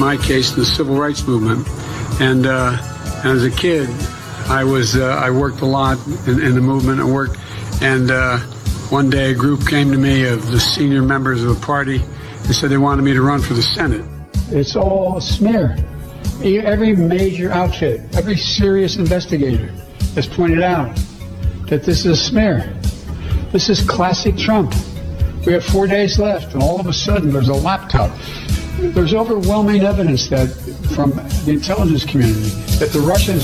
my case, in the civil rights movement. And as a kid, I worked a lot in the movement and worked. And one day a group came to me of the senior members of the party and said they wanted me to run for the Senate. It's all a smear. Every major outfit, every serious investigator has pointed out that this is a smear. This is classic Trump. We have 4 days left, and all of a sudden there's a laptop. There's overwhelming evidence that from the intelligence community that the Russians